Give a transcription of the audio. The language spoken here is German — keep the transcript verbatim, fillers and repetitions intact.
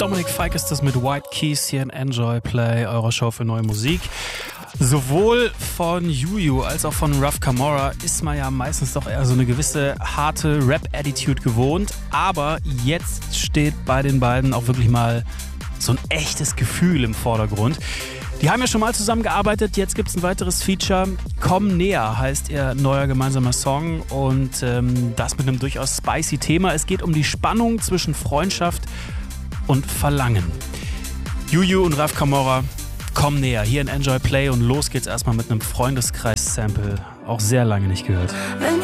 Dominik Fike ist das mit White Keys hier in Enjoy Play, eurer Show für neue Musik. Sowohl von Juju als auch von Ruff Camorra ist man ja meistens doch eher so eine gewisse harte Rap-Attitude gewohnt. Aber jetzt steht bei den beiden auch wirklich mal so ein echtes Gefühl im Vordergrund. Die haben ja schon mal zusammengearbeitet, jetzt gibt es ein weiteres Feature. Komm näher heißt ihr neuer gemeinsamer Song und ähm, das mit einem durchaus spicy Thema. Es geht um die Spannung zwischen Freundschaft und Verlangen. Juju und Ruff Camorra, komm näher, hier in Enjoy Play und los geht's erstmal mit einem Freundeskreis-Sample. Auch sehr lange nicht gehört. Wenn